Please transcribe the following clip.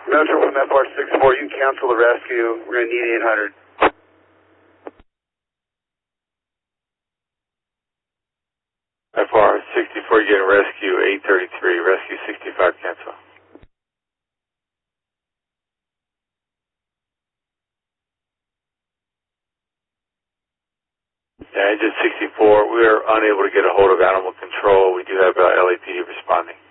Metro from FR64, you can cancel the rescue. We're going to need 800. FR64, you're getting rescue 833, rescue 65, cancel. Yeah, engine 64, we are unable to get a hold of animal control. We do have LAPD responding.